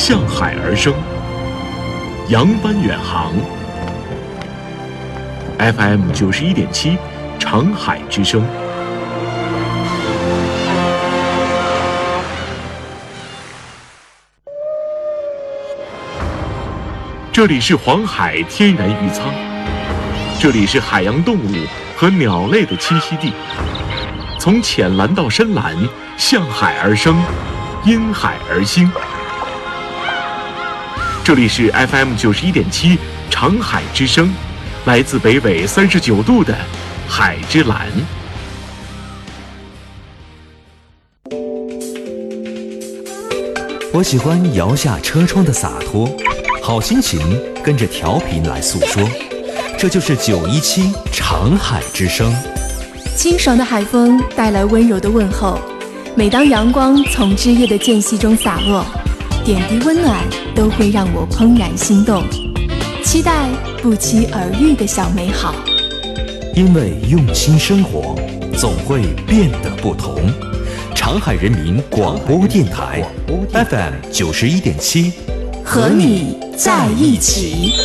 向海而生，扬帆远航。FM 91.7，长海之声。这里是黄海天然渔舱，这里是海洋动物和鸟类的栖息地。从浅蓝到深蓝，向海而生，因海而兴。这里是 FM 91.7，长海之声，来自北纬39度的海之蓝。 我喜欢摇下车窗的洒脱，好心情跟着调频来诉说，这就是917长海之声。 清爽的海风带来温柔的问候，每当阳光从枝叶的间隙中洒落，点滴温暖都会让我怦然心动，期待不期而遇的小美好。 因为用心生活，总会变得不同。长海人民广播电台 FM 91.7， 和你在一起。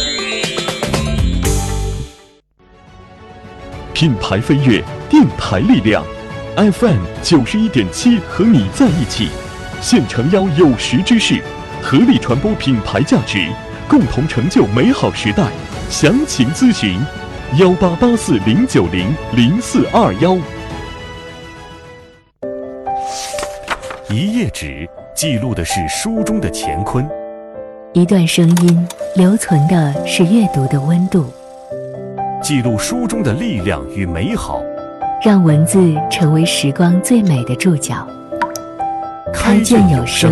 品牌飞跃，电台力量 FM 91.7，和你在一起。现诚邀有识之士，合力传播品牌价值，共同成就美好时代。详情咨询188409000421。 一页纸记录的是书中的乾坤， 一段声音留存的是阅读的温度， 记录书中的力量与美好， 让文字成为时光最美的注脚。开卷有声。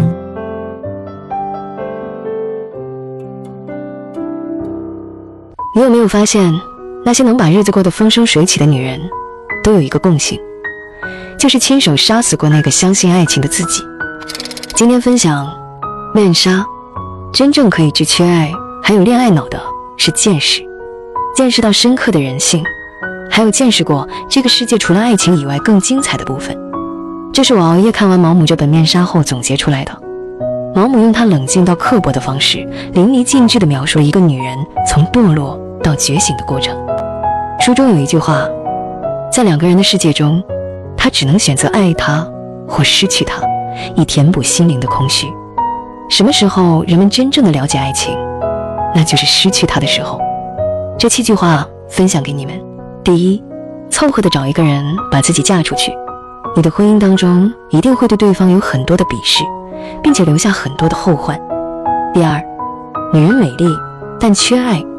你有没有发现，那些能把日子过得风生水起的女人，都有一个共性，就是亲手杀死过那个相信爱情的自己。今天分享面纱，真正可以治缺爱还有恋爱脑的是见识，见识到深刻的人性，还有见识过这个世界除了爱情以外更精彩的部分。这是我熬夜看完毛姆这本面纱后总结出来的。毛姆用他冷静到刻薄的方式，淋漓尽致地描述了一个女人从堕落到觉醒的过程。书中有一句话，在两个人的世界中，他只能选择爱他或失去他，以填补心灵的空虚。什么时候人们真正的了解爱情？那就是失去他的时候。这7句话分享给你们。第一，凑合的找一个人把自己嫁出去，你的婚姻当中一定会对对方有很多的鄙视，并且留下很多的后患。第二，女人美丽但缺爱